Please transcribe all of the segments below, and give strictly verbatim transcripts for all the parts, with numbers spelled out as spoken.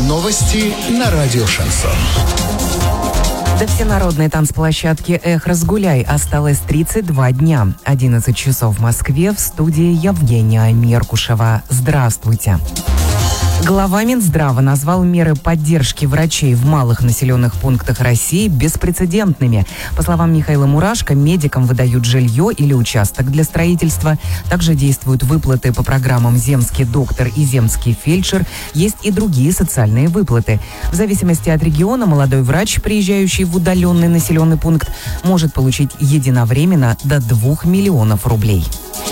Новости на радио «Шансон». До всенародной танцплощадки «Эх, разгуляй» осталось тридцать два дня. одиннадцать часов в Москве. В студии Евгения Меркушева. Здравствуйте. Глава Минздрава назвал меры поддержки врачей в малых населенных пунктах России беспрецедентными. По словам Михаила Мурашко, медикам выдают жилье или участок для строительства. Также действуют выплаты по программам «Земский доктор» и «Земский фельдшер». Есть и другие социальные выплаты. В зависимости от региона молодой врач, приезжающий в удаленный населенный пункт, может получить единовременно до двух миллионов рублей.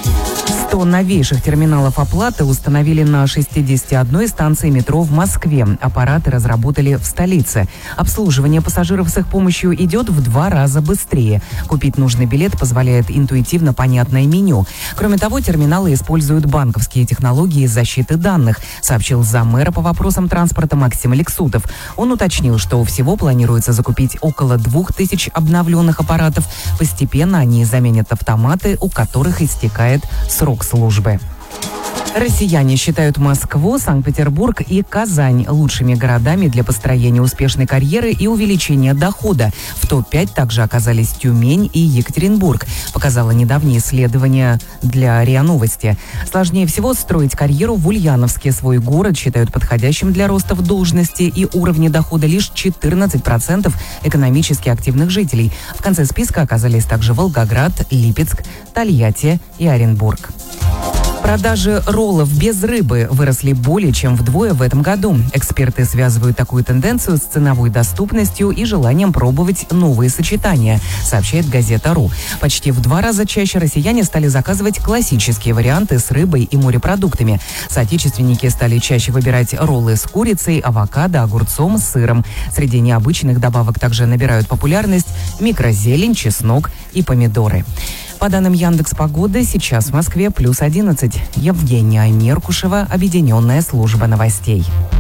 сто новейших терминалов оплаты установили на шестидесяти одной станции метро в Москве. Аппараты разработали в столице. Обслуживание пассажиров с их помощью идет в два раза быстрее. Купить нужный билет позволяет интуитивно понятное меню. Кроме того, терминалы используют банковские технологии защиты данных, сообщил заммэра по вопросам транспорта Максим Алексутов. Он уточнил, что всего планируется закупить около двух тысяч обновленных аппаратов. Постепенно они заменят автоматы, у которых истекает срок службы. Россияне считают Москву, Санкт-Петербург и Казань лучшими городами для построения успешной карьеры и увеличения дохода. В топ пять также оказались Тюмень и Екатеринбург, показало недавнее исследование для РИА Новости. Сложнее всего строить карьеру в Ульяновске. Свой город считают подходящим для роста в должности и уровня дохода лишь четырнадцать процентов экономически активных жителей. В конце списка оказались также Волгоград, Липецк, Тольятти и Оренбург. Продажи роллов без рыбы выросли более чем вдвое в этом году. Эксперты связывают такую тенденцию с ценовой доступностью и желанием пробовать новые сочетания, сообщает газета «Ру». Почти в два раза чаще россияне стали заказывать классические варианты с рыбой и морепродуктами. Соотечественники стали чаще выбирать роллы с курицей, авокадо, огурцом, сыром. Среди необычных добавок также набирают популярность микрозелень, чеснок и помидоры. По данным Яндекс.Погоды, сейчас в Москве плюс одиннадцать. Евгения Меркушева, Объединенная служба новостей.